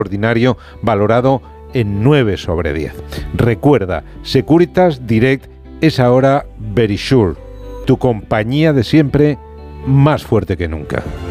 extraordinario valorado en 9 sobre 10. Recuerda, Securitas Direct es ahora Verisure, tu compañía de siempre más fuerte que nunca.